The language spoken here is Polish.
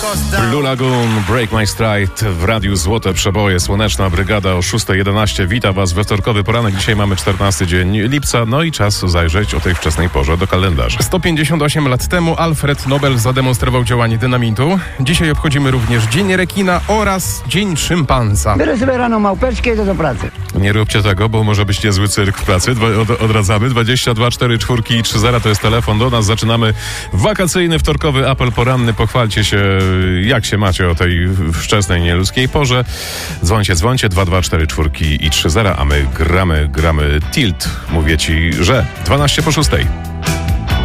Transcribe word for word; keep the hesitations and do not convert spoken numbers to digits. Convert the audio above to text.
Blue Lagoon, Break My Stride w Radiu Złote Przeboje. Słoneczna Brygada o szósta jedenaście. Witam Was we wtorkowy poranek. Dzisiaj mamy czternasty dzień lipca, no i czas zajrzeć o tej wczesnej porze do kalendarza. sto pięćdziesiąt osiem lat temu Alfred Nobel zademonstrował działanie dynamitu. Dzisiaj obchodzimy również Dzień Rekina oraz Dzień Szympansa. Biorę sobie rano małpeczkę i idę do pracy. Nie róbcie tego, bo może być niezły cyrk w pracy. Dwa, od, odradzamy. dwadzieścia dwa cztery cztery trzy zero to jest telefon do nas. Zaczynamy wakacyjny, wtorkowy apel poranny. Pochwalcie się, jak się macie o tej wczesnej, nieludzkiej porze. Dzwońcie, dzwońcie, dwa dwa cztery cztery i trzy zero, a my gramy, gramy Tilt. Mówię Ci, że dwanaście po szóstej.